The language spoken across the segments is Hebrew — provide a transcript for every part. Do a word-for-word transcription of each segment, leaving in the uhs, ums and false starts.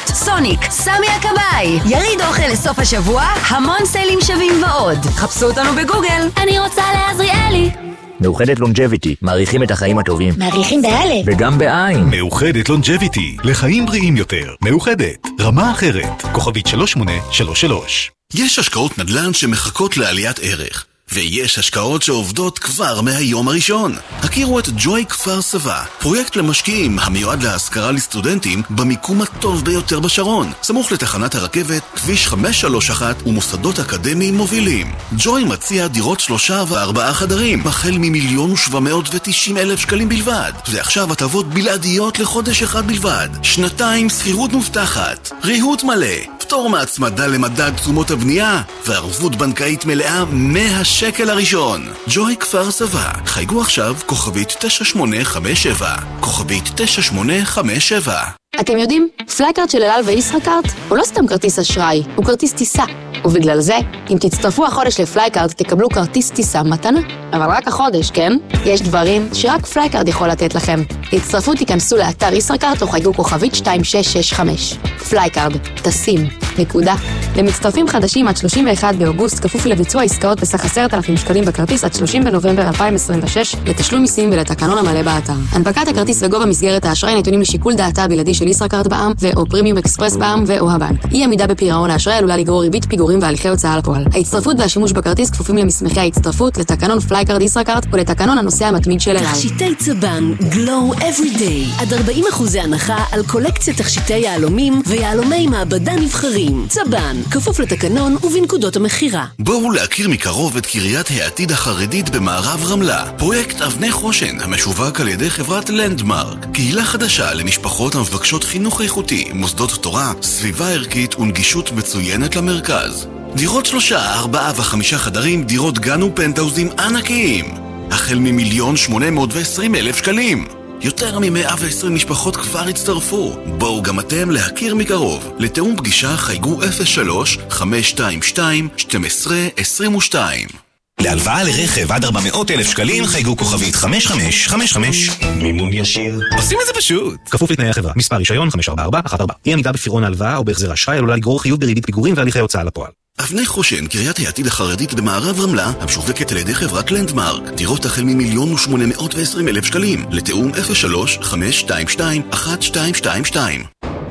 חנויות, סוניק, סמי הכבאי, יריד אוכל לסוף השבוע, המון סיילים שווים ועוד. חפשו אותנו בגוגל. אני רוצה לעזריאלי. מאוחדת לונג'ביטי, מעריכים את החיים הטובים. מעריכים באלף. וגם בעין. מאוחדת לונג'ביטי, לחיים בריאים יותר. מאוחדת, רמה אחרת. כוכבית שלוש שמונה שלוש שלוש. יש השקעות נדל"ן שמחכות לעליית ערך. ויש השקעות שעובדות כבר מהיום הראשון. הכירו את ג'וי כפר סבא, פרויקט למשקיעים המיועד להשכרה לסטודנטים במיקום הטוב ביותר בשרון, סמוך לתחנת הרכבת, כביש חמש שלוש אחת ומוסדות אקדמיים מובילים. ג'וי מציע דירות שלושה וארבעה חדרים, החל ממיליון ושבע מאות ותשעים אלף שקלים בלבד, ועכשיו הטבות בלעדיות לחודש אחד בלבד, שנתיים שכירות מובטחת, ריהוט מלא, פטור מהצמדה למדד תשומות הבנייה, וערבות בנקאית מלאה מהשקל שקל הראשון. ג'וי כפר סבא, חייגו עכשיו כוכבית תשע שמונה חמש שבע, כוכבית תשע שמונה חמש שבע. אתם יודעים, פלייקארט של אל על וישראכרט הוא לא סתם כרטיס אשראי, הוא כרטיס טיסה. ובגלל זה, אם תצטרפו החודש לפלייקארט, תקבלו כרטיס טיסה מתנה. אבל רק החודש, כן? יש דברים שרק פלייקארט יכול לתת לכם. להצטרפו תיכנסו לאתר ישראכרט או חייגו כוכבית שתיים שש שש חמש. פלייקארט, טסים, נקודה. למצטרפים חדשים עד שלושים ואחד באוגוסט, כפוף לביצוע עסקאות בסך עשרת אלפים שקלים בכרטיס עד שלושים בנובמבר אלפיים עשרים ושש, לתשלום מיסים ולתקנון המלא באתר. הנפקת הכרטיס וגובה מסגרת האשראי נתונים לשיקול דעתה הבלעדי של ישראכרט בע"מ ו/או פרימיום אקספרס בע"מ ו/או הבנק. אי עמידה בפירעון האשראי עלולה לגרור ריבית פיגורים והליכי הוצאה לפועל. ההצטרפות והשימוש בכרטיס כפופים למסמכי ההצטרפות, לתקנון פלייקארט ישראכרט ולתקנון הנוסע המתמיד של אל על. תכשיטי צבן Glow Everyday, עד ארבעים אחוז הנחה על קולקציית תכשיטי יהלומים ויהלומי מעבדה נבחרים. צבן, כפוף לתקנון ובנקודות המחירה. בואו להכיר מקרוב את קריית העתיד החרדית במערב רמלה. פרויקט אבני חושן המשווק על ידי חברת לנדמרק, קהילה חדשה למשפחות המבקשות חינוך איכותי, מוסדות תורה, סביבה ערכית ונגישות מצוינת למרכז. דירות שלושה, ארבעה וחמישה חדרים, דירות גן ופנטאוזים ענקיים. החל ממיליון שמונה מאות ועשרים אלף שקלים. יותר מ-מאה ועשרים משפחות כבר הצטרפו. בואו גם אתם להכיר מקרוב. לתאום פגישה חייגו אפס שלוש חמש שתיים שתיים שתים עשרה עשרים ושתיים. להלוואה לרכב עד ארבע מאות אלף שקלים חייגו כוכבית חמש חמש חמש חמש. מימון ישיר. עושים את זה פשוט. כפוף לתנאי החברה. מספר רישיון חמש ארבע ארבע אחת ארבע. אי עמידה בפירעון ההלוואה או בהחזר אשראי עלולה לגרור חיוב בריבית פיגורים והליכי הוצאה לפועל. אבני חושן, קריית העתיד החרדית במערב רמלה, המשווקת על ידי חברת לנדמרק. דירות החל ממיליון ושמונה מאות ועשרים אלף שקלים. לתאום אפס שלוש חמש שתיים שתיים אחת שתיים שתיים שתיים.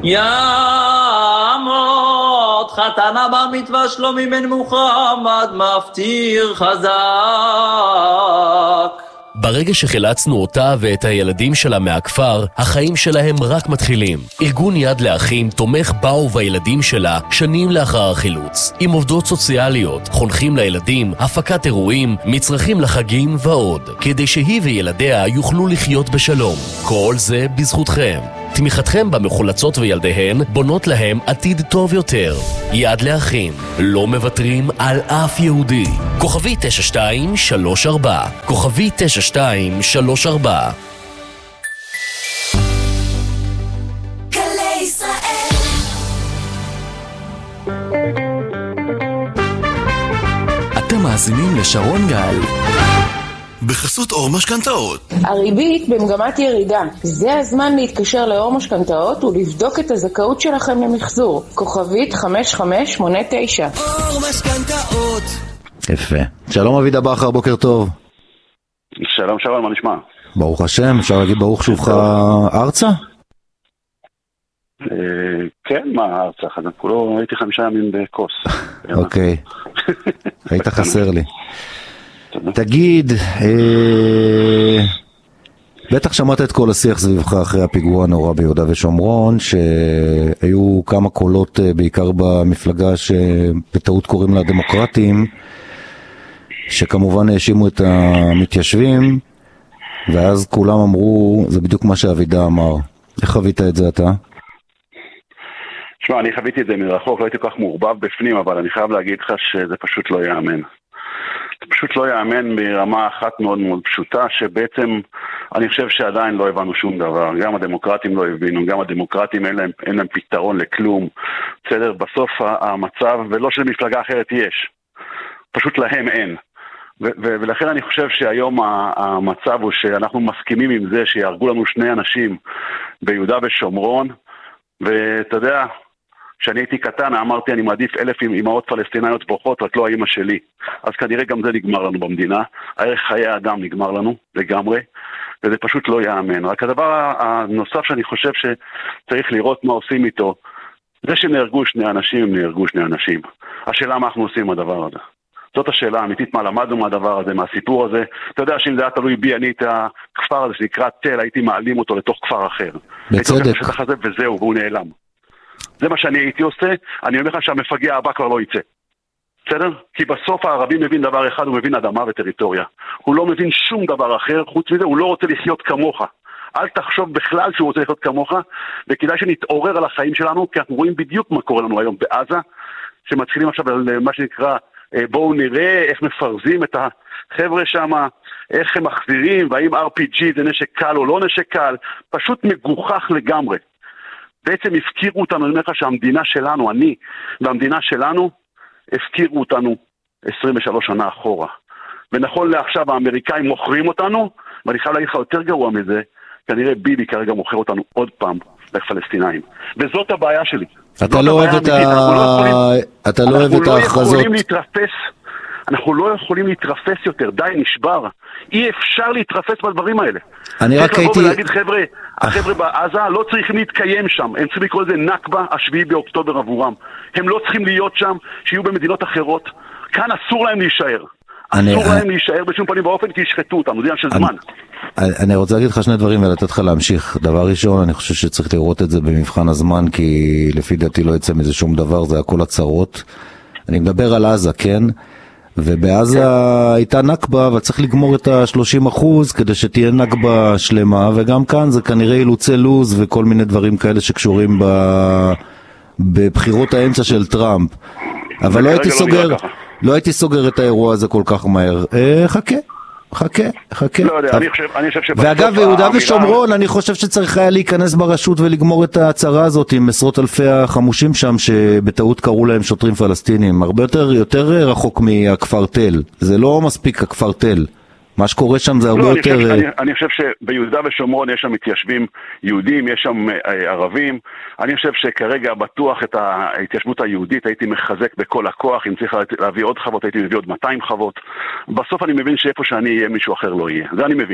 יעמוד חתנה במצווה שלומי בן מוחמד מפטיר חזק. ברגע שחילצנו אותה ואת הילדים שלה מהכפר, החיים שלהם רק מתחילים. ארגון יד לאחים תומך בה ובילדים שלה שנים לאחר החילוץ. עם עובדות סוציאליות, חונכים לילדים, הפקת אירועים, מצרכים לחגים ועוד. כדי שהיא וילדיה יוכלו לחיות בשלום. כל זה בזכותכם. תמיכתכם במחולצות וילדיהן בונות להם עתיד טוב יותר. יד לאחים, לא מוותרים על אף יהודי. כוכבי תשע שתיים שלוש ארבע, כוכבי תשע שתיים שלוש ארבע. גלי ישראל. אתם מאזינים לשרון גל. בחסות אור משכנתאות. הריבית במגמת ירידה. זה הזמן להתקשר לאור משכנתאות ולבדוק את הזכאות שלכם למחזור. כוכבית חמש חמש שמונה תשע. אור משכנתאות. יפה. שלום אביד הבחר, בוקר טוב. שלום שרון, מה נשמע? ברוך השם, אפשר להגיד ברוך שובך ארצה? כן, מה ארצה? כולו הייתי חמישה ימים בקוס. אוקיי. היית חסר לי. תגיד, אה, בטח שמעת את כל השיח סביבך אחרי הפיגוע הנורא ביהודה ושומרון, שהיו כמה קולות בעיקר במפלגה שבטעות קוראים לה דמוקרטים, שכמובן האשימו את המתיישבים, ואז כולם אמרו, זה בדיוק מה שאבידה אמר. איך חווית את זה אתה? תשמע, אני חוויתי את זה מרחוק, לא הייתי כל כך מעורבב בפנים, אבל אני חייב להגיד לך שזה פשוט לא יאמן. זה פשוט לא יאמן ברמה אחת מאוד מאוד פשוטה, שבעצם אני חושב שעדיין לא הבנו שום דבר. גם הדמוקרטים לא הבינו, גם הדמוקרטים אין להם, אין להם פתרון לכלום. בסדר, בסוף המצב, ולא של מפלגה אחרת יש. פשוט להם אין. ו- ו- ולכן אני חושב שהיום המצב הוא שאנחנו מסכימים עם זה שיהרגו לנו שני אנשים ביהודה ושומרון, ואתה יודע, כשאני הייתי קטן, אמרתי, אני מעדיף אלף אמהות פלסטינאיות בוכות, רק לא האמא שלי. אז כנראה גם זה נגמר לנו במדינה. הערך חיי האדם נגמר לנו לגמרי, וזה פשוט לא יאמן. רק הדבר הנוסף שאני חושב שצריך לראות מה עושים איתו, זה שנהרגו שני אנשים, נהרגו שני אנשים. השאלה מה אנחנו עושים עם הדבר הזה. זאת השאלה האמיתית, מה למדנו מהדבר הזה, מהסיפור הזה. אתה יודע שאם זה היה תלוי בי, אני את הכפר הזה שנקרא תל, הייתי מעלים אותו לתוך כפר אחר. בצדק. הייתי בשטח הזה וזהו, והוא נעלם. זה מה שאני הייתי עושה, אני אומר לך שהמפגע הבא כבר לא יצא. בסדר? כי בסוף הערבי מבין דבר אחד, הוא מבין אדמה וטריטוריה. הוא לא מבין שום דבר אחר, חוץ מזה הוא לא רוצה לחיות כמוך. אל תחשוב בכלל שהוא רוצה לחיות כמוך, וכדאי שנתעורר על החיים שלנו, כי אנחנו רואים בדיוק מה קורה לנו היום בעזה, שמתחילים עכשיו על מה שנקרא, בואו נראה איך מפרזים את החבר'ה שם, איך הם מחזירים, והאם אר פי ג'י זה נשק קל או לא נשק קל, פשוט מגוחך לגמרי. בעצם הפקירו אותנו, אני אומר לך שהמדינה שלנו, אני והמדינה שלנו, הפקירו אותנו עשרים ושלוש שנה אחורה. ונכון לעכשיו האמריקאים מוכרים אותנו, ואני חייב להגיד לך יותר גרוע מזה, כנראה ביבי כרגע מוכר אותנו עוד פעם לפלסטינאים. וזאת הבעיה שלי. אתה לא אוהב את ה... אתה לא אוהב את ההכרזות. אנחנו לא יכולים להתרפס, אנחנו לא יכולים להתרפס יותר, די נשבר. אי אפשר להתרפס בדברים האלה. אני רק הייתי... צריך לבוא ולהגיד, חבר'ה, החבר'ה בעזה לא צריכים להתקיים שם, הם צריכים לקרוא לזה נכבה השביעי באוקטובר עבורם. הם לא צריכים להיות שם, שיהיו במדינות אחרות. כאן אסור להם להישאר. אסור להם להישאר בשום פנים באופן, כי ישחטו אותם, זה עניין של זמן. אני רוצה להגיד לך שני דברים ולתת לך להמשיך. דבר ראשון, אני חושב שצריך לראות את זה במבחן הזמן, כי לפי דעתי לא יצא מזה שום דבר, זה הכל הצרות. אני מדבר על עזה, כן? ובעזה הייתה נקבה, וצריך לגמור את ה-שלושים אחוז כדי שתהיה נקבה שלמה, וגם כאן זה כנראה אילוצי לוז וכל מיני דברים כאלה שקשורים בבחירות האמצע של טראמפ. אבל לא הייתי סוגר, לא הייתי סוגר את האירוע הזה כל כך מהר. חכה. חכה, חכה. לא יודע, אני חושב, אני חושב שבסוף... ואגב, ביהודה ושומרון, אני חושב שצריך היה להיכנס ברשות ולגמור את ההצהרה הזאת עם עשרות אלפי החמושים שם, שבטעות קראו להם שוטרים פלסטינים. הרבה יותר, יותר רחוק מהכפר תל. זה לא מספיק הכפר תל. מה שקורה שם זה הרבה לא, יותר... אני חושב, אני, אני חושב שביהודה ושומרון יש שם מתיישבים יהודים, יש שם ערבים. אני חושב שכרגע בטוח את ההתיישבות היהודית הייתי מחזק בכל הכוח. אם צריך להביא עוד חוות, הייתי מביא עוד מאתיים חוות. בסוף אני מבין שאיפה שאני אהיה, מישהו אחר לא יהיה. זה אני מבין.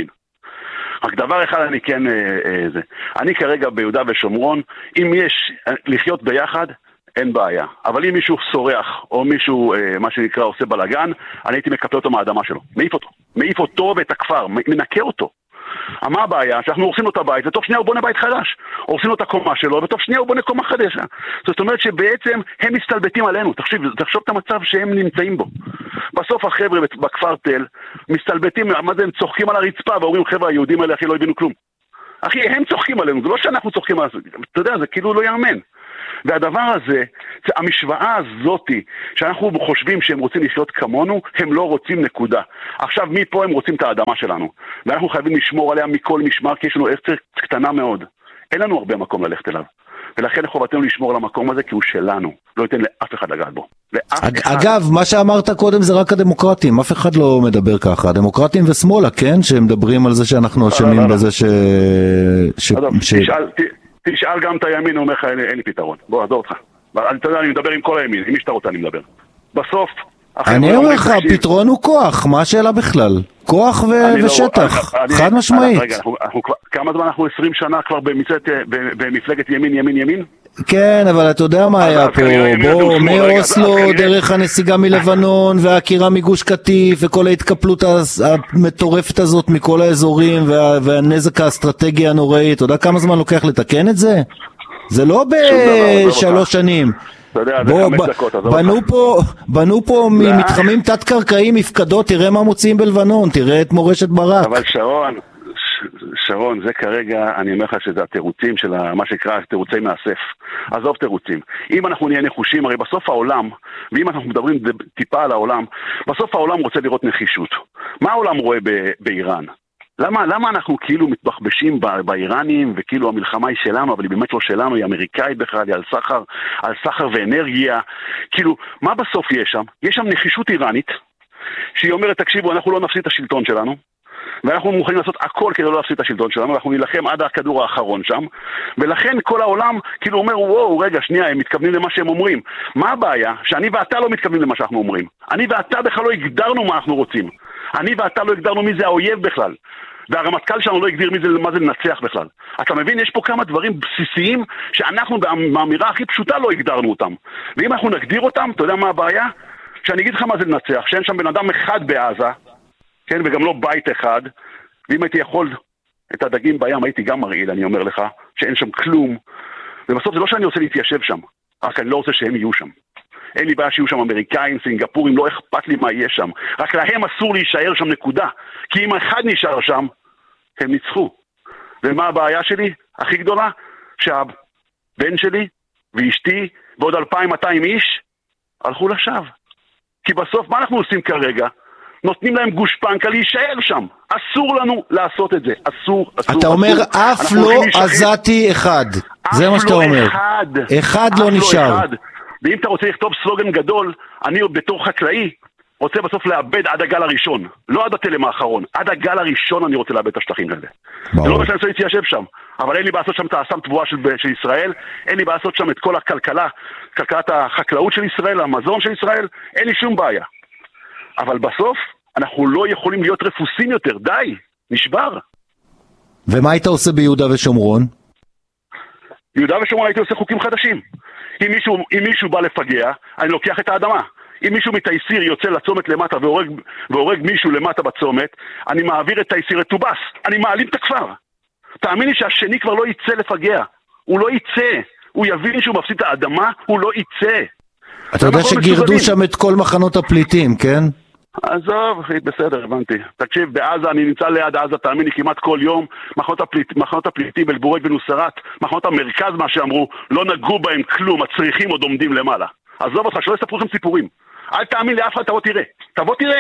רק דבר אחד אני כן... אה, אה, זה. אני כרגע ביהודה ושומרון, אם יש לחיות ביחד, אין בעיה. אבל אם מישהו שורח, או מישהו, אה, מה שנקרא, עושה בלגן, אני הייתי מקפל אותו מהאדמה שלו. מעיף אותו. מעיף אותו ואת הכפר. מנקה אותו. מה הבעיה? שאנחנו הורסים לו את הבית, ותוך שנייה הוא בונה בית חדש. הורסים לו את הקומה שלו, ותוך שנייה הוא בונה קומה חדשה. זאת אומרת שבעצם הם מסתלבטים עלינו. תחשוב, תחשוב את המצב שהם נמצאים בו. בסוף החבר'ה בכפר תל מסתלבטים, מה זה, הם צוחקים על הרצפה, ואומרים, חבר'ה, היהודים האלה, אחי, לא הבינו כלום. אחי, הם צוחקים עלינו, זה לא שאנחנו צוחקים עלינו. אתה יודע, זה כאילו לא יאמן. והדבר הזה, המשוואה הזאת, שאנחנו חושבים שהם רוצים לחיות כמונו, הם לא רוצים נקודה. עכשיו, מפה הם רוצים את האדמה שלנו. ואנחנו חייבים לשמור עליה מכל משמר, כי יש לנו ארץ קטנה מאוד. אין לנו הרבה מקום ללכת אליו. ולכן חובתנו לשמור על המקום הזה, כי הוא שלנו. לא ייתן לאף אחד לגעת בו. אג, אגב, מה שאמרת קודם זה רק הדמוקרטים. אף אחד לא מדבר ככה. הדמוקרטים ושמאלה, כן? שהם מדברים על זה שאנחנו אשמים בזה ש... ש... ש... תשאל... תשאל גם את הימין, הוא אומר לך, אין, אין לי פתרון. בוא, עזור אותך. אני, אתה יודע, אני מדבר עם כל הימין, עם מי שאתה רוצה אני מדבר. בסוף... אני אומר לך, הפתרון הוא כוח, מה השאלה בכלל? כוח ו- ושטח, לא, אני, חד אני, משמעית. רגע, אנחנו, אנחנו, כמה זמן אנחנו עשרים שנה כבר במצאת, במפלגת ימין, ימין, ימין? כן, אבל אתה יודע מה היה פה, בוא, מאוסלו, דרך הנסיגה מלבנון, והעקירה מגוש קטיף, וכל ההתקפלות המטורפת הזאת מכל האזורים, וה, והנזק האסטרטגי הנוראי, אתה יודע כמה זמן לוקח לתקן את זה? זה לא בשלוש שנים. בוא, בנו פה, בנו פה מתחמים תת-קרקעיים, מפקדות, תראה מה מוציאים בלבנון, תראה את מורשת ברק. אבל שרון, שרון, זה כרגע, אני אומר לך שזה התירוצים של מה שקרא תירוצי מאסף. עזוב תירוצים. אם אנחנו נהיה נחושים, הרי בסוף העולם, ואם אנחנו מדברים טיפה על העולם, בסוף העולם רוצה לראות נחישות. מה העולם רואה באיראן? למה, למה אנחנו כאילו מתבחבשים באיראנים, וכאילו המלחמה היא שלנו, אבל היא באמת לא שלנו, היא אמריקאית בכלל, היא על סחר, על סחר ואנרגיה. כאילו, מה בסוף יש שם? יש שם נחישות איראנית, שהיא אומרת, תקשיבו, אנחנו לא נפסיד את השלטון שלנו, ואנחנו מוכנים לעשות הכל כדי לא להפסיד את השלטון שלנו, אנחנו נלחם עד הכדור האחרון שם, ולכן כל העולם כאילו אומר, וואו, רגע, שנייה, הם מתכוונים למה שהם אומרים. מה הבעיה? שאני ואתה לא מתכוונים למה שאנחנו אומרים. אני ואתה בכלל לא הגדרנו מה אנחנו רוצים. אני ואתה לא הגדרנו מי זה האויב בכלל. והרמטכ"ל שלנו לא הגדיר מי זה, מה זה לנצח בכלל. אתה מבין, יש פה כמה דברים בסיסיים שאנחנו באמירה הכי פשוטה לא הגדרנו אותם. ואם אנחנו נגדיר אותם, אתה יודע מה הבעיה? שאני אגיד לך מה זה לנצח, שאין שם בן אדם אחד בעזה, כן, וגם לא בית אחד, ואם הייתי יכול את הדגים בים, הייתי גם מרעיל, אני אומר לך, שאין שם כלום, ובסוף זה לא שאני רוצה להתיישב שם, רק אני לא רוצה שהם יהיו שם. אין לי בעיה שיהיו שם אמריקאים, סינגפורים, לא אכפת לי מה יהיה שם, רק להם אסור להישאר שם נקודה, כי אם אחד נשאר שם, הם ניצחו. ומה הבעיה שלי? הכי גדולה? שהבן שלי ואשתי ועוד אלפיים ומאתיים איש הלכו לשווא. כי בסוף מה אנחנו עושים כרגע? נותנים להם גושפנקה להישאר שם. אסור לנו לעשות את זה. אסור, אסור. אתה אומר אף לא עזתי אחד. זה מה שאתה אומר. אחד. אחד לא נשאר. ואם אתה רוצה לכתוב סלוגן גדול, אני בתור חקלאי רוצה בסוף לאבד עד הגל הראשון. לא עד התלם האחרון. עד הגל הראשון אני רוצה לאבד את השטחים האלה. זה לא מה שאני רוצה להתיישב שם. אבל אין לי בעשות שם את האסם תבואה של, של ישראל. אין לי בעשות שם את כל הכלכלה, כלכלת החקלאות של ישראל, המזון של ישראל. אין לי שום בעיה. אבל בסוף אנחנו לא יכולים להיות רפוסים יותר. די, נשבר. ומה היית עושה ביהודה ושומרון? ביהודה ושומרון הייתי עושה חוקים חדשים. אם מישהו, אם מישהו בא לפגע, אני לוקח את האדמה. אם מישהו מתייסיר יוצא לצומת למטה והורג, והורג מישהו למטה בצומת, אני מעביר את תייסיר לטובס. אני מעלים את הכפר. תאמין לי שהשני כבר לא יצא לפגע. הוא לא יצא. הוא יבין שהוא מפסיד את האדמה, הוא לא יצא. אתה יודע שגירדו שם את כל מחנות הפליטים, כן? עזוב, בסדר, הבנתי. תקשיב, בעזה, אני נמצא ליד עזה, תאמין לי, כמעט כל יום, מחנות, הפליט, מחנות הפליטים, אלבורק ונוסרת, מחנות המרכז, מה שאמרו, לא נגעו בהם כלום, הצריכים עוד עומדים למעלה. עזוב אותך, שלא יספרו לכם סיפורים. אל תאמין לאף אחד, תבוא תראה. תבוא תראה.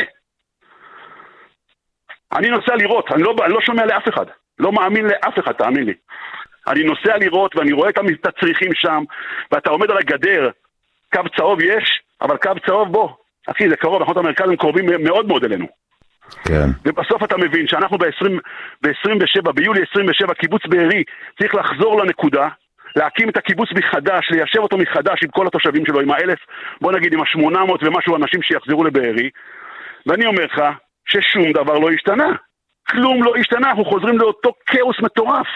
אני נוסע לראות, אני לא, אני לא שומע לאף אחד. לא מאמין לאף אחד, תאמין לי. אני נוסע לראות, ואני רואה את הצריכים שם, ואתה עומד על הגדר, קו צהוב יש, אבל קו צהוב בוא. אחי, זה קרוב, אנחנו את המרכז הם קרובים מאוד מאוד אלינו. כן. ובסוף אתה מבין שאנחנו ב-עשרים ושבע, ביולי עשרים ושבע, קיבוץ בארי, צריך לחזור לנקודה, להקים את הקיבוץ מחדש, ליישב אותו מחדש עם כל התושבים שלו, עם האלף, בוא נגיד עם ה-שמונה מאות ומשהו אנשים שיחזרו לבארי, ואני אומר לך ששום דבר לא השתנה. כלום לא השתנה, אנחנו חוזרים לאותו כאוס מטורף.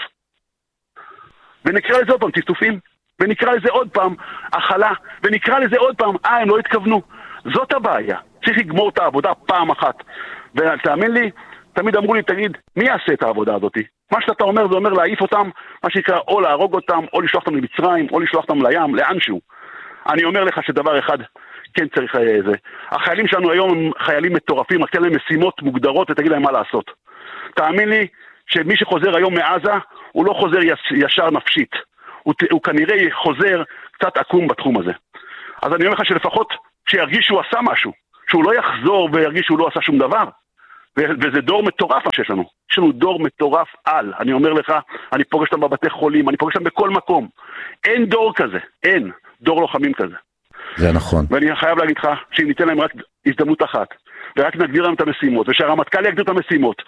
ונקרא לזה עוד פעם טפטופים, ונקרא לזה עוד פעם החלה, ונקרא לזה עוד פעם, אה, הם לא התכוונו. זאת הבעיה. צריך לגמור את העבודה פעם אחת. ותאמין לי, תמיד אמרו לי, תגיד, מי יעשה את העבודה הזאת? מה שאתה אומר זה אומר להעיף אותם, מה שנקרא, או להרוג אותם, או לשלוח אותם למצרים, או לשלוח אותם לים, לאנשהו. אני אומר לך שדבר אחד כן צריך זה. החיילים שלנו היום הם חיילים מטורפים, רק תן להם משימות מוגדרות ותגיד להם מה לעשות. תאמין לי שמי שחוזר היום מעזה, הוא לא חוזר ישר נפשית. הוא, הוא כנראה חוזר קצת עקום בתחום הזה. אז אני אומר לך שלפחות שירגיש שהוא עשה משהו, שהוא לא יחזור וירגיש שהוא לא עשה שום דבר. ו- וזה דור מטורף שיש לנו. יש לנו דור מטורף על. אני אומר לך, אני פוגש אותם בבתי חולים, אני פוגש אותם בכל מקום. אין דור כזה, אין דור לוחמים כזה. זה נכון. ואני חייב להגיד לך שאם ניתן להם רק הזדמנות אחת, ורק נגדיר להם את המשימות, ושהרמטכ"ל יגדיר את המשימות,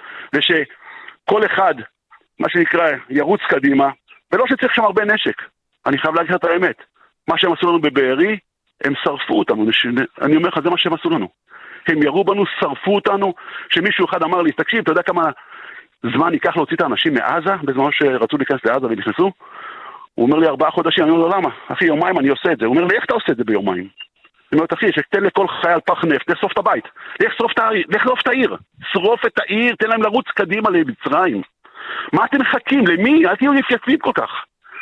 ושכל אחד, מה שנקרא, ירוץ קדימה, ולא שצריך שם הרבה נשק. אני חייב להגיד לך את האמת. מה שהם עשו לנו בבארי, הם שרפו אותנו. אני אומר לך, זה מה שהם עשו לנו. הם ירו בנו, שרפו אותנו, שמישהו אחד אמר לי, תקשיב, אתה יודע כמה זמן ייקח להוציא את האנשים מעזה, בזמן שרצו להיכנס לעזה ונכנסו? הוא אומר לי, ארבעה חודשים, אני אומר לו, למה? אחי, יומיים אני עושה את זה. הוא אומר לי, איך אתה עושה את זה ביומיים? אני אומר, אחי, שתן לכל חייל פח נפט, לשרוף את הבית. לך שרוף את העיר, לך שרוף את העיר. שרוף את העיר, תן להם לרוץ קדימה למצרים. מה אתם מחכים? למי? אל תהיו נפייצים כל כך.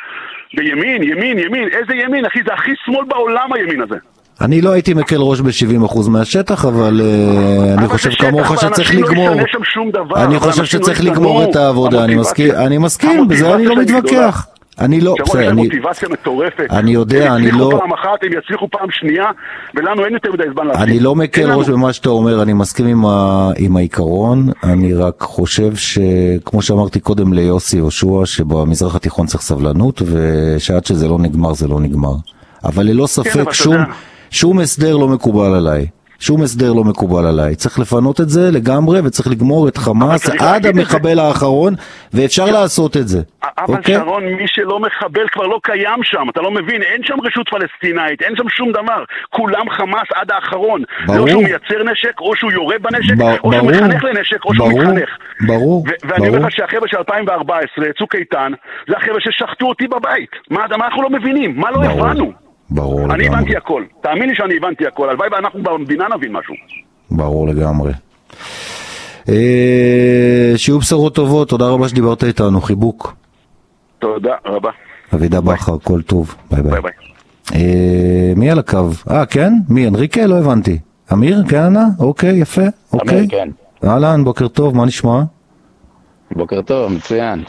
בימין, ימין, ימין, איזה ימין? אחי, זה הכי שמאל בעולם הימין הזה. אני לא הייתי מקל ראש ב-שבעים אחוז מהשטח, אבל אני חושב כמוך שצריך לגמור. אני חושב שצריך לגמור את העבודה, אני מסכים, בזה אני לא מתווכח. אני לא, בסדר, אני... מוטיבציה מטורפת. אני יודע, אני לא... הם יצליחו פעם אחת, הם יצליחו פעם שנייה, ולנו אין יותר מדי זמן להצליח. אני לא מקל ראש במה שאתה אומר, אני מסכים עם, ה... עם העיקרון, אני רק חושב שכמו שאמרתי קודם ליוסי יהושע, שבמזרח התיכון צריך סבלנות, ושעד שזה לא נגמר, זה לא נגמר. אבל ללא ספק, כן, שום, שום הסדר לא מקובל עליי. שום הסדר לא מקובל עליי. צריך לפנות את זה לגמרי, וצריך לגמור את חמאס עד המחבל האחרון, ואפשר לעשות את זה. אבל שרון, מי שלא מחבל כבר לא קיים שם, אתה לא מבין, אין שם רשות פלסטינאית, אין שם שום דבר. כולם חמאס עד האחרון. לא שהוא מייצר נשק, או שהוא יורה בנשק, או שהוא מחנך לנשק, או שהוא מתחנך. ברור. ואני אומר לך שהחבר'ה של אלפיים וארבע עשרה, צוק איתן, זה החבר'ה ששחטו אותי בבית. מה אנחנו לא מבינים? מה לא הבנו? ברור אני הבנתי הכל, תאמין לי שאני הבנתי הכל, הלוואי ואנחנו במדינה נבין משהו. ברור לגמרי. שיהיו בשורות טובות, תודה רבה שדיברת איתנו, חיבוק. תודה רבה. אבידה בכר, כל טוב, ביי ביי. ביי ביי. מי על הקו? אה כן? מי? אנריקה? לא הבנתי. אמיר? כן ענה? אוקיי, יפה. אמיר, כן. אהלן, בוקר טוב, מה נשמע? בוקר טוב, מצוין.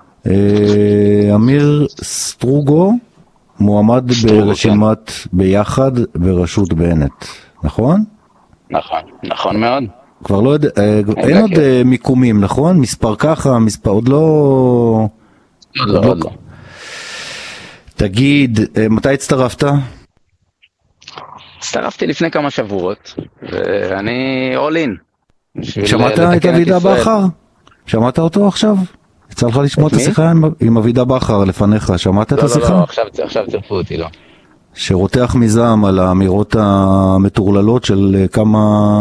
אמיר סטרוגו מועמד ברשימת ביחד בראשות בנט, נכון? נכון, נכון מאוד. כבר לא יודע, אין עוד מיקומים, נכון? מספר ככה, מספר עוד לא... עוד לא, עוד לא. תגיד, מתי הצטרפת? הצטרפתי לפני כמה שבועות, ואני all in. שמעת את אבידה בכר? שמעת אותו עכשיו? יצא לך לשמוע את השיחה עם אבידה בכר לפניך, שמעת את השיחה? לא, לא, עכשיו צרפו אותי, לא. שרותח מזעם על האמירות המטורללות של כמה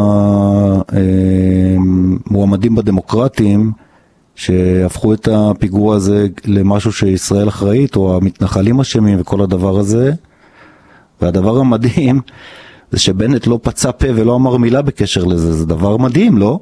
אה, מועמדים בדמוקרטיים שהפכו את הפיגוע הזה למשהו שישראל אחראית, או המתנחלים אשמים וכל הדבר הזה. והדבר המדהים זה שבנט לא פצע פה ולא אמר מילה בקשר לזה, זה דבר מדהים, לא?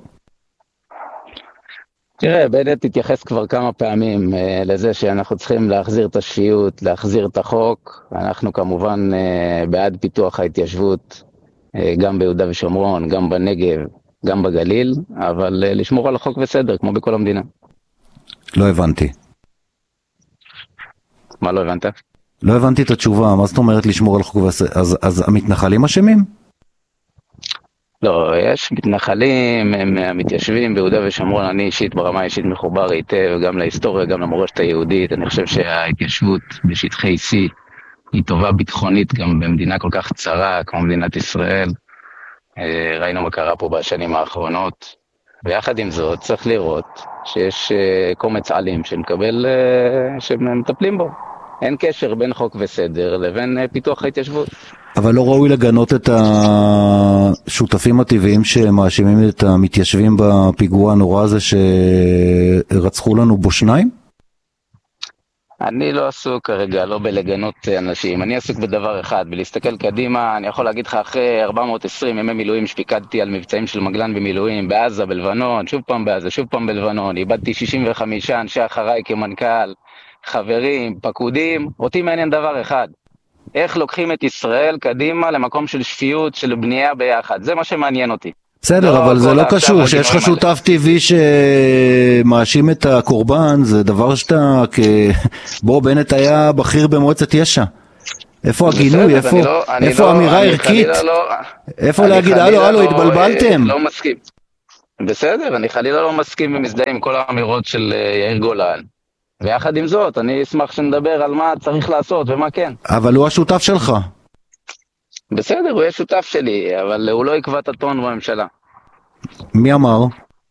תראה, בנט התייחס כבר כמה פעמים אה, לזה שאנחנו צריכים להחזיר את השפיות, להחזיר את החוק. אנחנו כמובן אה, בעד פיתוח ההתיישבות, אה, גם ביהודה ושומרון, גם בנגב, גם בגליל, אבל אה, לשמור על החוק וסדר, כמו בכל המדינה. לא הבנתי. מה לא הבנת? לא הבנתי את התשובה, מה זאת אומרת לשמור על החוק וסדר? אז, אז המתנחלים אשמים? לא, יש מתנחלים, הם מתיישבים ביהודה ושומרון. אני אישית, ברמה אישית מחובר היטב, גם להיסטוריה, גם למורשת היהודית. אני חושב שההתיישבות בשטחי C היא טובה ביטחונית גם במדינה כל כך צרה כמו מדינת ישראל. ראינו מה קרה פה בשנים האחרונות. ויחד עם זאת צריך לראות שיש קומץ עלים שמקבל, שמטפלים בו. אין קשר בין חוק וסדר לבין פיתוח ההתיישבות. אבל לא ראוי לגנות את השותפים הטבעיים שמאשימים את המתיישבים בפיגוע הנורא הזה שרצחו לנו בו שניים? אני לא עסוק כרגע, לא בלגנות אנשים. אני עסוק בדבר אחד, בלהסתכל קדימה. אני יכול להגיד לך, אחרי ארבע מאות ועשרים ימי מילואים שפיקדתי על מבצעים של מגלן במילואים, בעזה, בלבנון, שוב פעם בעזה, שוב פעם בלבנון. איבדתי שישים וחמישה אנשי אחריי כמנכ"ל, חברים, פקודים. אותי מעניין דבר אחד. איך לוקחים את ישראל קדימה למקום של שפיות, של בנייה ביחד. זה מה שמעניין אותי. בסדר, לא, אבל זה לא קשור. שיש לך שותף טבעי שמאשים את הקורבן, זה דבר שאתה... כ... בוא, בנט היה בכיר במועצת יש"ע. איפה הגינוי? איפה, לא, איפה לא, האמירה ערכית? לא, איפה להגיד, הלו, הלו, לא, התבלבלתם? לא מסכים. בסדר, אני חלילה לא מסכים ומזדהה עם כל האמירות של יאיר גולן. ויחד עם זאת, אני אשמח שנדבר על מה צריך לעשות ומה כן. אבל הוא השותף שלך. בסדר, הוא יהיה שותף שלי, אבל הוא לא יקבע את הטון בממשלה. מי אמר?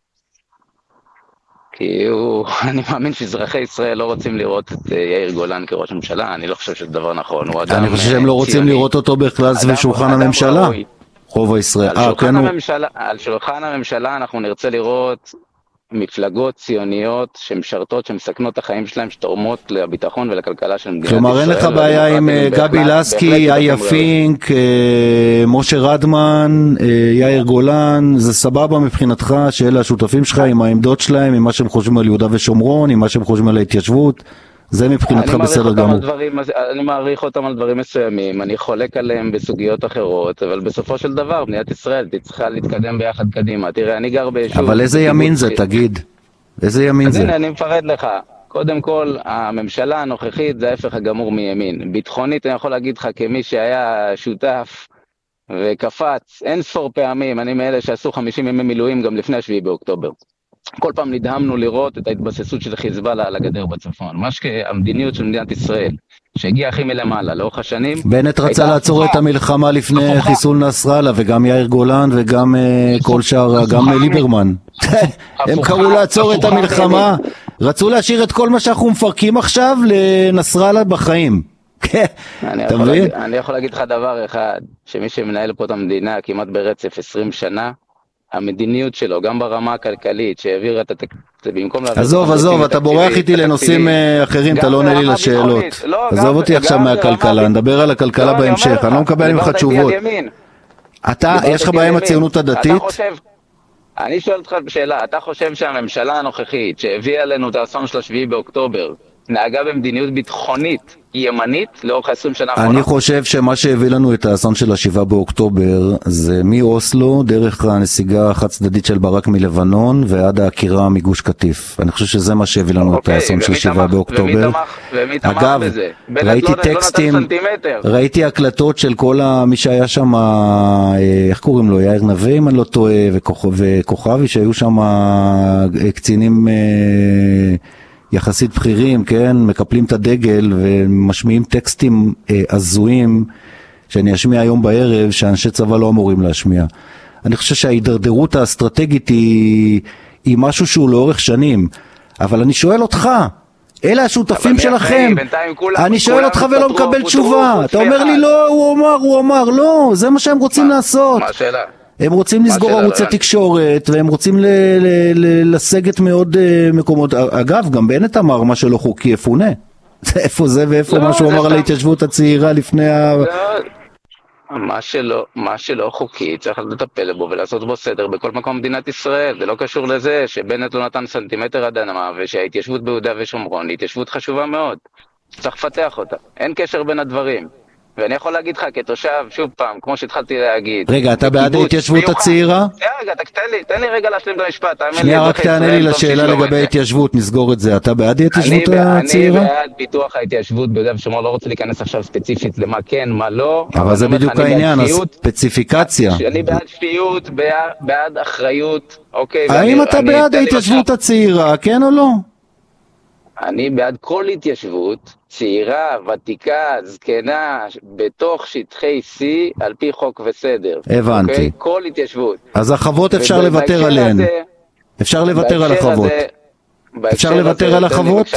כי הוא, אני מאמין שאזרחי ישראל לא רוצים לראות את יאיר גולן כראש ממשלה, אני לא חושב שזה דבר נכון. אני חושב שהם לא רוצים לראות אותו בכלל סביב שולחן הממשלה. רוב הישראל. על שולחן הממשלה אנחנו נרצה לראות מפלגות ציוניות שמשרתות, שמסכנות את החיים שלהם, שתורמות לביטחון ולכלכלה של מדינת ישראל. כלומר, אין לך בעיה עם גבי לסקי, איה פינק, משה רדמן, יאיר גולן, זה סבבה מבחינתך שאלה השותפים שלך עם העמדות שלהם, עם מה שהם חושבים על יהודה ושומרון, עם מה שהם חושבים על ההתיישבות, זה מבחינתך בסדר גמור. אני מעריך אותם על דברים מסוימים, אני חולק עליהם בסוגיות אחרות, אבל בסופו של דבר, מדינת ישראל צריכה להתקדם ביחד קדימה. תראה, אני גר ביישוב... אבל איזה ימין זה, תגיד? איזה ימין זה? אז הנה, אני מפרד לך. קודם כל, הממשלה הנוכחית זה ההפך הגמור מימין. ביטחונית, אני יכול להגיד לך, כמי שהיה שותף וקפץ אין ספור פעמים, אני מאלה שעשו חמישים ימי מילואים גם לפני השביעי באוקטובר. כל פעם נדהמנו לראות את ההתבססות של חיזבאללה על הגדר בצפון. מה שהמדיניות של מדינת ישראל, שהגיעה הכי מלמעלה לאורך השנים... בנט רצה לעצור את המלחמה לפני חיסול נסראללה, וגם יאיר גולן וגם כל שאר, גם ליברמן. הם קראו לעצור את המלחמה, רצו להשאיר את כל מה שאנחנו מפרקים עכשיו לנסראללה בחיים. אני יכול להגיד לך דבר אחד, שמי שמנהל פה את המדינה כמעט ברצף עשרים שנה, המדיניות שלו, גם ברמה הכלכלית, שהעבירה את התקציב, במקום להעביר... עזוב, עזוב, אתה בורח איתי לנושאים אחרים, אתה לא עונה לי לשאלות. עזוב אותי עכשיו מהכלכלה, נדבר על הכלכלה בהמשך, אני לא מקבל ממך תשובות. אתה, יש לך בעיה עם הציונות הדתית? אני שואל אותך בשאלה, אתה חושב שהממשלה הנוכחית, שהביאה לנו את האסון של השביעי באוקטובר, נהגה במדיניות ביטחונית ימנית לאורך עשרים שנה האחרונה? אני חושב שמה שהביא לנו את האסון של השבעה באוקטובר זה מאוסלו דרך הנסיגה החד צדדית של ברק מלבנון ועד העקירה מגוש קטיף. אני חושב שזה מה שהביא לנו את האסון של שבעה באוקטובר. אגב, ראיתי טקסטים, ראיתי הקלטות של כל מי שהיה שם, איך קוראים לו, יאיר נווה אם אני לא טועה, וכוכבי, שהיו שם קצינים יחסית בכירים, כן, מקפלים את הדגל ומשמיעים טקסטים אה, עזויים שאני אשמיע היום בערב, שאנשי צבא לא אמורים להשמיע. אני חושב שההידרדרות האסטרטגית היא, היא משהו שהוא לאורך שנים, אבל אני שואל אותך, אלה השותפים שלכם, אני שואל אותך ולא מקבל תשובה, אתה אומר לי לא, הוא אומר, הוא אמר, לא, זה מה שהם רוצים לעשות. מה השאלה? הם רוצים לסגור ערוצי תקשורת, והם רוצים לסגת מאוד מקומות. אגב, גם בנט אמר מה שלא חוקי יפונה. איפה זה ואיפה מה שהוא אמר על ההתיישבות הצעירה לפני ה... מה שלא, מה שלא חוקי, צריך לטפל בו ולעשות בו סדר בכל מקום מדינת ישראל. זה לא קשור לזה שבנט לא נתן סנטימטר אדמה, ושההתיישבות ביהודה ושומרון היא התיישבות חשובה מאוד. צריך לפתח אותה. אין קשר בין הדברים. ואני יכול להגיד לך כתושב, שוב פעם, כמו שהתחלתי להגיד. רגע, אתה בעד ההתיישבות הצעירה? רגע, תן לי, תן לי רגע להשלים את המשפט. שנייה, רק תענה לי לשאלה לגבי ההתיישבות, נסגור את זה. אתה בעד ההתיישבות הצעירה? אני בעד פיתוח ההתיישבות ביהודה ושומרון, לא רוצה להיכנס עכשיו ספציפית למה כן, מה לא. אבל זה בדיוק העניין, הספציפיקציה. אני בעד שפיות, בעד אחריות, אוקיי. האם אתה בעד ההתיישבות הצעירה, כן או לא? אני בעד כל התיישבות, צעירה, ותיקה, זקנה, בתוך שטחי C, על פי חוק וסדר. הבנתי. אוקיי? כל התיישבות. אז החוות אפשר לוותר עליהן. אפשר לוותר על החוות. אפשר לוותר על החוות?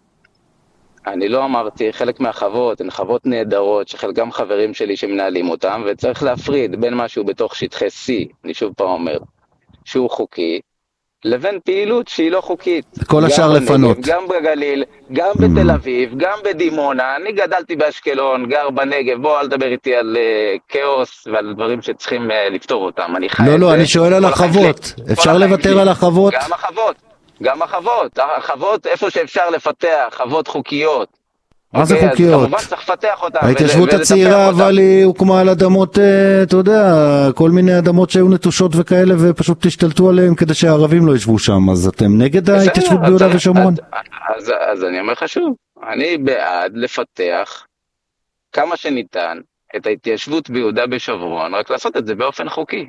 אני לא אמרתי, חלק מהחוות הן חוות נהדרות, שחלקם חברים שלי שמנהלים אותם, וצריך להפריד בין משהו בתוך שטחי C, אני שוב פעם אומר, שהוא חוקי, לבין פעילות שהיא לא חוקית. כל השאר לפנות. גם בגליל, גם בתל אביב, גם בדימונה. אני גדלתי באשקלון, גר בנגב, בוא אל דבר איתי על כאוס ועל דברים שצריכים לפתור אותם. לא, לא, אני שואל על החוות. אפשר לוותר על החוות? גם החוות, גם החוות. החוות איפה שאפשר לפתח, חוות חוקיות. מה זה חוקיות? ההתיישבות הצעירה אבל היא הוקמה על אדמות, אתה יודע, כל מיני אדמות שהיו נטושות וכאלה ופשוט תשתלטו עליהם כדי שהערבים לא ישבו שם. אז אתם נגד ההתיישבות ביהודה ושומרון? אז אני אומר לך שוב, אני בעד לפתח כמה שניתן את ההתיישבות ביהודה ושומרון, רק לעשות את זה באופן חוקי.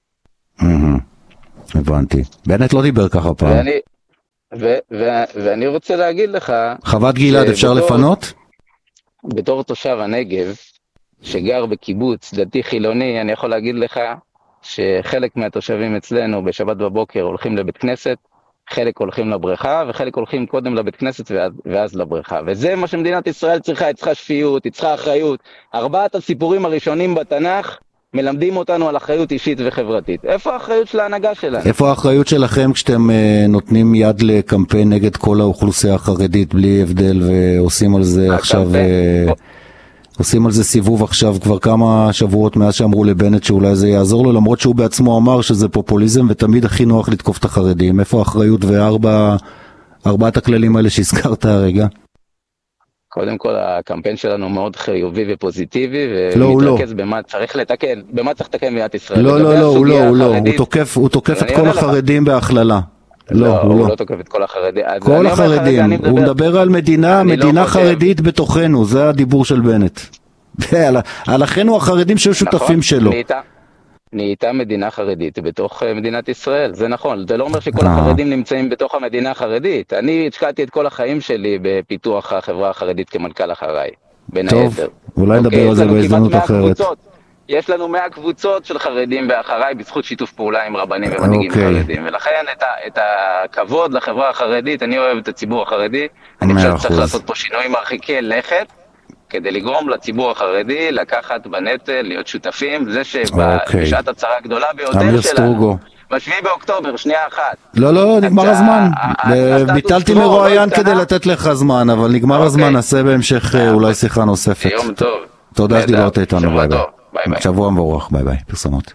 הבנתי. בנט לא דיבר ככה פעם. ו- ו- ואני רוצה להגיד לך... חוות גלעד אפשר לפנות? בתור תושב הנגב, שגר בקיבוץ דתי חילוני, אני יכול להגיד לך שחלק מהתושבים אצלנו בשבת בבוקר הולכים לבית כנסת, חלק הולכים לבריכה, וחלק הולכים קודם לבית כנסת ואז, ואז לבריכה. וזה מה שמדינת ישראל צריכה, היא צריכה שפיות, היא צריכה אחריות. ארבעת הסיפורים הראשונים בתנ"ך, מלמדים אותנו על אחריות אישית וחברתית. איפה האחריות של ההנהגה שלנו? איפה האחריות שלכם כשאתם uh, נותנים יד לקמפיין נגד כל האוכלוסייה החרדית בלי הבדל ועושים על זה עכשיו, uh, עושים על זה סיבוב עכשיו כבר כמה שבועות מאז שאמרו לבנט שאולי זה יעזור לו, למרות שהוא בעצמו אמר שזה פופוליזם ותמיד הכי נוח לתקוף את החרדים. איפה האחריות וארבע, ארבעת הכללים האלה שהזכרת הרגע? קודם כל, הקמפיין שלנו מאוד חיובי ופוזיטיבי, ומתרכז במה צריך לתקן, במה צריך לתקן במדינת ישראל. לא, לא, לא, הוא לא, הוא לא, הוא תוקף את כל החרדים בהכללה. לא, הוא לא תוקף את כל החרדים. כל החרדים, הוא מדבר על מדינה, מדינה חרדית בתוכנו, זה הדיבור של בנט. על אחינו החרדים שהיו שותפים שלו. נהייתה מדינה חרדית בתוך מדינת ישראל. זה נכון, זה לא אומר שכל החרדים נמצאים בתוך המדינה החרדית. אני השקעתי את כל החיים שלי בפיתוח החברה החרדית כמנכ"ל אחריי, בין טוב, היתר. אולי נדבר על זה בהזדמנות אחרת. יש לנו מאה קבוצות של חרדים באחריי בזכות שיתוף פעולה עם רבנים ומנהיגים חרדים, ולכן את, ה, את הכבוד לחברה החרדית, אני אוהב את הציבור החרדי, אני חושב שצריך לעשות פה שינויים מרחיקי לכת, כדי לגרום לציבור החרדי לקחת בנטל, להיות שותפים, זה שבשעת הצרה הגדולה ביותר שלנו, בשביעי באוקטובר, שנייה אחת. לא, לא, נגמר הזמן. ביטלתי מרואיין כדי לתת לך זמן, אבל נגמר הזמן, נעשה בהמשך אולי שיחה נוספת. יום טוב. תודה שדיברת איתנו, ביי ביי. שבוע מבורך, ביי ביי, פרסומות.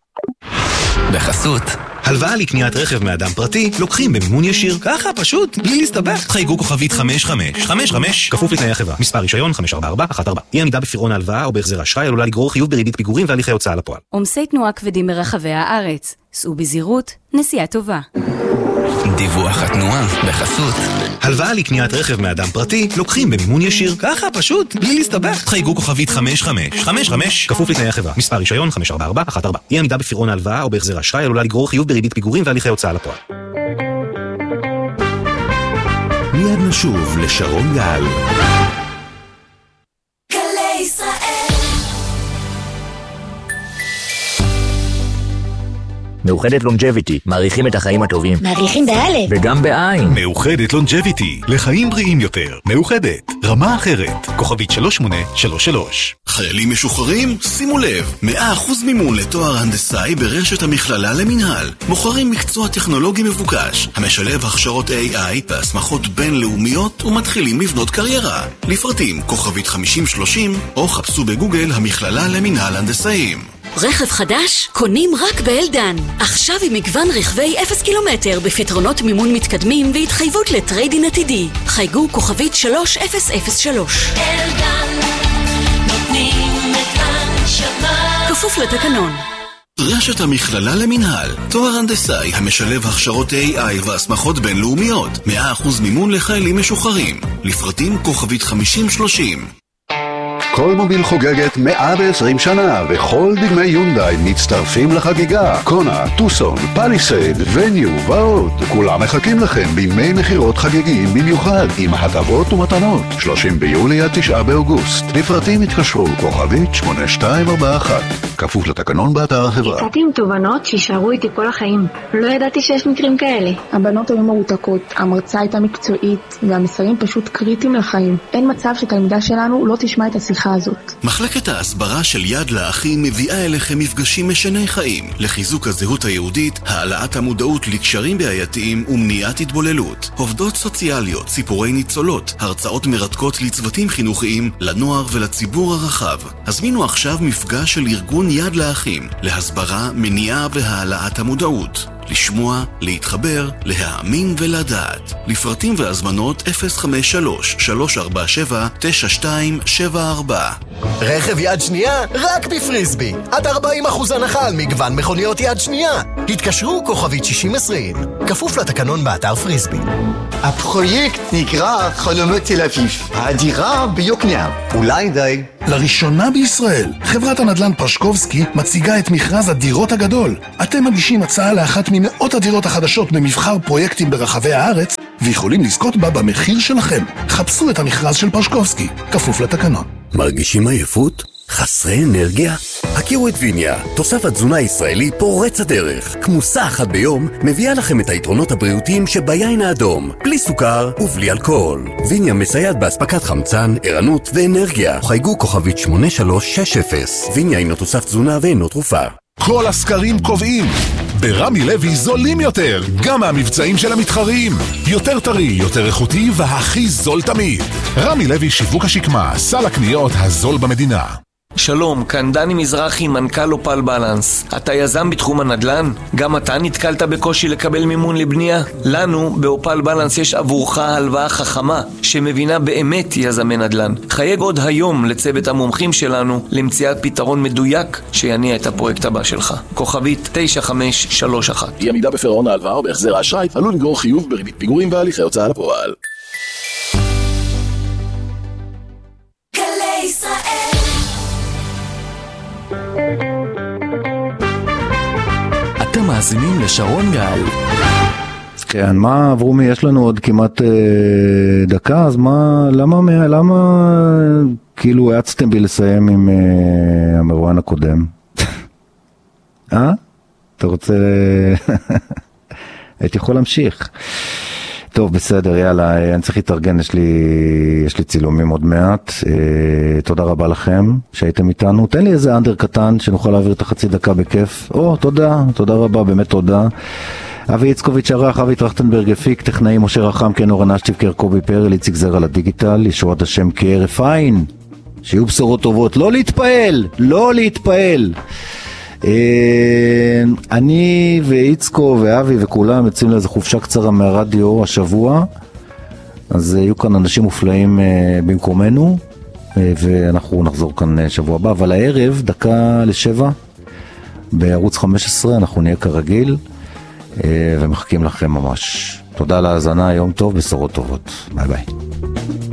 בחסות הלוואה לקניית רכב מאדם פרטי לוקחים במימון ישיר, ככה פשוט, בלי להסתבך. חייגו כוכבית חמש חמש חמש חמש, כפוף לתנאי החברה. מספר רישיון חמש ארבע ארבע אחת ארבע. אי עמידה בפירעון ההלוואה או בהחזר אשראי עלולה לגרור חיוב בריבית פיגורים והליכי הוצאה לפועל. עומסי תנועה כבדים ברחבי הארץ, סעו בזהירות, נסיעה טובה. דיווח התנועה בחסות הלוואה לקניית רכב מאדם פרטי לוקחים במימון ישיר, ככה פשוט, בלי להסתבך. חייגו כוכבית חמש חמש חמש חמש, כפוף לתנאי החברה. מספר רישיון חמש ארבע ארבע אחת ארבע. אי עמידה בפירעון ההלוואה או בהחזר אשראי עלולה לגרור חיוב בריבית פיגורים והליכי הוצאה לפועל. מיד נשוב לשרון גל. גלי ישראל. מאוחדת לונג'ביטי, מעריכים את החיים הטובים. מעריכים באלף. וגם בעין. מאוחדת לונג'ביטי, לחיים בריאים יותר. מאוחדת, רמה אחרת. כוכבית שלוש שמונה שלוש שלוש. חיילים משוחררים? שימו לב, מאה אחוז מימון לתואר הנדסאי ברשת המכללה למנהל. מוכרים מקצוע טכנולוגי מבוקש, המשלב הכשרות איי איי והסמכות בינלאומיות ומתחילים לבנות קריירה. לפרטים, כוכבית חמישים שלושים, או חפשו בגוגל המכללה למנהל הנדסאים. רכב חדש? קונים רק באלדן. עכשיו עם מגוון רכבי אפס קילומטר בפתרונות מימון מתקדמים והתחייבות לטריידין עתידי. חייגו כוכבית שלוש אפס אפס שלוש. אלדן, נותנים את הנשמה. כפוף לתקנון. רשת המכללה למנהל, תואר הנדסאי המשלב הכשרות איי איי והסמכות בינלאומיות. מאה אחוז מימון לחיילים משוחררים. לפרטים כוכבית חמישים שלושים. כל מוביל חוגגת מאה ועשרים שנה, וכל דגמי יונדאי מצטרפים לחגיגה. קונה, טוסון, פליסייד, וניו ועוד. כולם מחכים לכם בימי מחירות חגיגיים במיוחד, עם הטבות ומתנות. שלושים ביולי עד תשעה באוגוסט. לפרטים התקשרו, כוכבית שמונה שתיים ארבע אחת. כפוף לתקנון באתר החברה. יצאתי עם תובנות שישארו איתי כל החיים. לא ידעתי שיש מקרים כאלה. הבנות היו מרותקות, המרצה הייתה מקצועית, והמסרים פשוט קריטיים לחיים. אין מצב שתלמידה שלנו לא תשמע את השיחה הזאת. מחלקת ההסברה של יד לאחים מביאה אליכם מפגשים משני חיים לחיזוק הזהות היהודית, העלאת המודעות לקשרים בעייתיים ומניעת התבוללות. עובדות סוציאליות, סיפורי ניצולות, הרצאות מרתקות לצוותים חינוכיים, לנוער ולציבור הרחב. הזמינו עכשיו מפגש של ארגון יד לאחים להסברה, מניעה והעלאת המודעות. לשמוע, להתחבר, להאמין ולדעת. לפרטים והזמנות אפס חמש שלוש שלוש ארבע שבע תשע שתיים שבע ארבע. רכב יד שנייה רק בפריסבי. עד ארבעים אחוז הנחה על מגוון מכוניות יד שנייה. התקשרו כוכבית שישים עשרים. כפוף לתקנון באתר פריסבי. הפרויקט נקרא חלומות תל אביב. הדירה ביוקנעם. אולי די. לראשונה בישראל, חברת הנדל"ן פרשקובסקי מציגה את מכרז הדירות הגדול. אתם מגישים הצעה לאחת ממאות הדירות החדשות במבחר פרויקטים ברחבי הארץ, ויכולים לזכות בה במחיר שלכם. חפשו את המכרז של פרשקובסקי, כפוף לתקנון. מרגישים עייפות? חסרי אנרגיה? הכירו את ויניה, תוסף תזונה ישראלי פורץ הדרך. כמוסה אחת ביום מביאה לכם את היתרונות הבריאותיים שביין האדום, בלי סוכר ובלי אלכוהול. ויניה מסייעת באספקת חמצן, ערנות ואנרגיה. חייגו כוכבית שמונה שלוש שש אפס. ויניה אינו תוסף תזונה ואינו תרופה. כל הסקרים קובעים, ברמי לוי זולים יותר, גם מהמבצעים של המתחרים. יותר טרי, יותר איכותי והכי זול תמיד. רמי לוי שיווק השקמה, סל הקניות הזול במדינה. שלום, כאן דני מזרחי, מנכ"ל אופל בלנס. אתה יזם בתחום הנדל"ן? גם אתה נתקלת בקושי לקבל מימון לבנייה? לנו, באופל בלנס, יש עבורך הלוואה חכמה, שמבינה באמת יזמי נדל"ן. חייג עוד היום לצוות המומחים שלנו, למציאת פתרון מדויק שיניע את הפרויקט הבא שלך. כוכבית תשע חמש שלוש אחת. אי עמידה בפירעון ההלוואה או בהחזר האשראי עלול לגרור חיוב בריבית פיגורים והליכי הוצאה לפועל. גלי ישראל. מאזינים לשרון גל. כן, מה אברומי, יש לנו עוד כמעט אה, דקה, אז מה, למה, למה כאילו העצתם בי לסיים עם אה, המרואיין הקודם? אה? אתה רוצה... הייתי יכול להמשיך. טוב, בסדר, יאללה, אני צריך להתארגן, יש לי, יש לי צילומים עוד מעט. אה, תודה רבה לכם שהייתם איתנו. תן לי איזה אנדר קטן שנוכל להעביר את החצי דקה בכיף. או, תודה, תודה רבה, באמת תודה. אבי יצקוביץ' ערך, אבי טרכטנברג הפיק, טכנאי משה רחם, כן אורן אשטיבקר, קובי פרל, איציק זר על הדיגיטל, ישועת השם כערף עין. שיהיו בשורות טובות, לא להתפעל, לא להתפעל. אני ואיצקו ואבי וכולם יוצאים לאיזו חופשה קצרה מהרדיו השבוע, אז יהיו כאן אנשים מופלאים במקומנו, ואנחנו נחזור כאן שבוע הבא, אבל הערב, דקה לשבע, בערוץ חמש עשרה, אנחנו נהיה כרגיל, ומחכים לכם ממש. תודה על ההאזנה, יום טוב, בשורות טובות. ביי ביי.